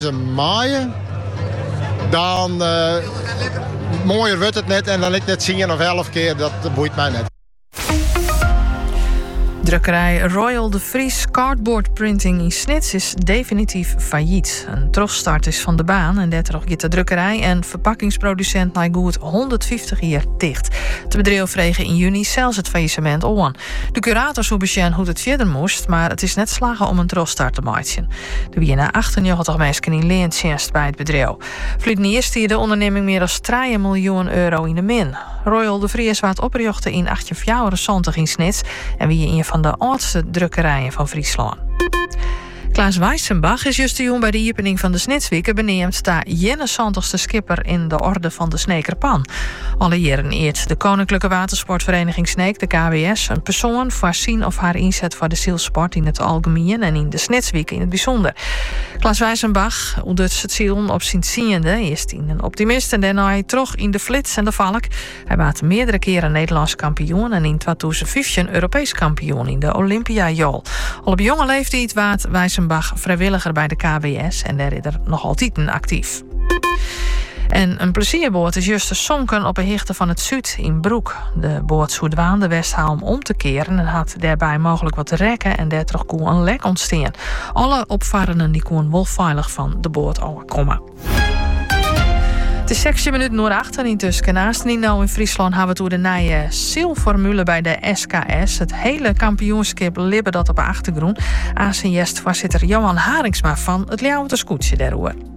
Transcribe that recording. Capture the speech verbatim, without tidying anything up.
Ze maaien, dan uh, mooier wordt het net en dan ik net tien of elf keer, dat boeit mij net. Drukkerij Royal de Vries Cardboard Printing in Snits is definitief failliet. Een terugstart is van de baan en daardoor gaat de drukkerij en verpakkingsproducent na goed honderdvijftig jaar dicht. Het bedrijf vregen in juni zelfs het faillissement aan. De curator zou besjen hoe het verder moest, maar het is net slagen om een terugstart te maken. Er waren na achtennegentig mensen in leentjenst bij het bedrijf. Vliet eerst hier de onderneming meer dan drie miljoen euro in de min. Royal de Vries werd opgericht in achttien vijfenzeventig in Snits en wie een van de oudste drukkerijen van Friesland. Klaas Weissenbach is juist jong bij de opening van de Snitsweken beneemd sta eenenzeventigste skipper in de orde van de Sneekerpan. Alle jaren eert de Koninklijke Watersportvereniging Sneek, de K W S, een persoon voor zijn of haar inzet voor de zielsport in het algemeen en in de Snitsweken in het bijzonder. Klaas Weissenbach ontdekt het ziel op zijn ziende, eerst in een optimist en daarna terug in de flits en de valk. Hij werd meerdere keren Nederlands kampioen en in tweeduizend vijftien Europees kampioen in de Olympia-jol. Al op jonge leeftijd werd Weissenbach vrijwilliger bij de K W S en daar is er nog altijd een actief. En een plezierboot is juist gezonken op een hichte van het Zuid in Broek. De boot zou dwaande Westhalm om te keren en had daarbij mogelijk wat rekken en daar toch kon een lek ontstaan. Alle opvarenden die kon wel veilig van de boot afkomen. Het is zestien minuten voor acht intussen. Naast Nino in Friesland hebben we het over de nieuwe zeilformule bij de S K S. Het hele kampioenschap libben dat op de achtergrond. Aan zijn voorzitter Johan Haringsma van het Ljouwerter Scootje daarover.